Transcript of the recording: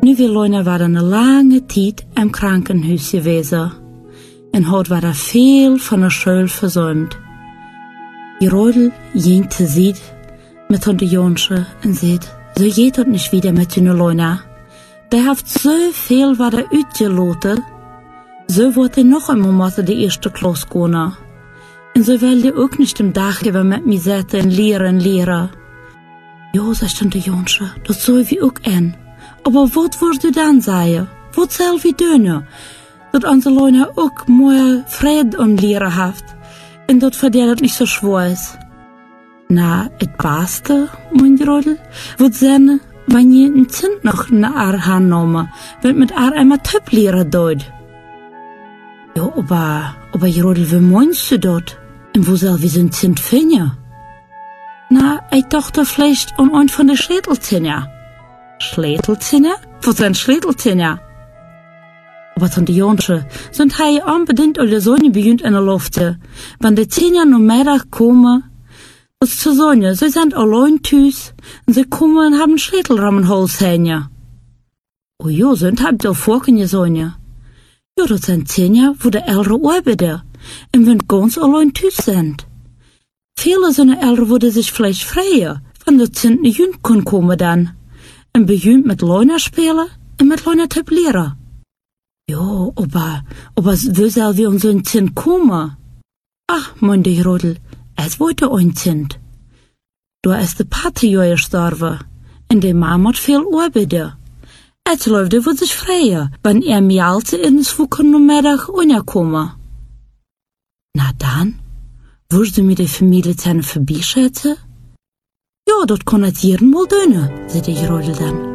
Nu wir Leute waren eine lange Zeit im Krankenhaus gewesen. Und heute war da viel von der Schule versäumt. Die Rodel jente sieht mit Tante Jonsche und sagt, so geht das nicht wieder mit den Leuten. Der hat so viel war der uitgelaten. So wird er noch einmal mit der erste Klasse gehen. Und so will er auch nicht im Dach über mit mir sitzen und lehren. Ja, sagt Tante Jonsche, das soll wie auch ein. Aber was wirst du dann sagen? Was soll wir tun? Dat unsere Leute auch mehr Frieden und Lehre haft. Und dat für die das nicht so schwer ist. Na, het Beste, mein Rodel, wird sein, wenn je ein Kind noch in der Ar hannommen, wird mit Ar einmal Typ lehren dort. Ja, aber Rodel, wie meinst du dort? Und wo soll wir so ein Kind finden? Na, ich dachte vielleicht an einen von den Schlätelzähnen. Schlätelzähne? Was sind Schlätelzähne? Aber Tante Jonsche, sind hij unbedingt alle Sonne beginnt in der Luft. Wenn die Zähne noch Mittag kommen, das zur Sonne, sie sind allein tüß, und sie kommen und haben Schlätelraum im Hals hängen. Oh ja, sind habt ihr vorhin Sonne. Ja, das sind Zähne, wo die ältere arbeiten, und wenn ganz allein tüß sind. Viele sind älter, wo die sich vielleicht freien, wenn die Zähne jüngst kommen dann. Und beginnt mit Leuna spielen und mit Leuna tablieren. Ja, aber wo soll wir uns ein Kind kommen? Ach, mein die Rodel, es wollte ein Kind. Da ist der Pater gestorben, und die Mama hat viel arbeiten. Jetzt läuft er sich freien, wenn er mir alte in das Mittag kommen. Na dann, würdest du mir die Familie vorbischätzen? Ja, das kann jetzt jeden mal tun, sagte die Rodel dann.